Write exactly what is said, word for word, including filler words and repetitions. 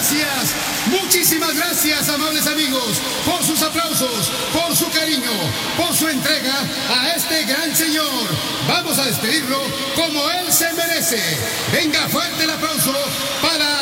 gracias, muchísimas gracias, amables amigos, por sus aplausos, por su cariño, por su entrega a este gran señor. Vamos a despedirlo como él se merece. Venga, fuerte el aplauso para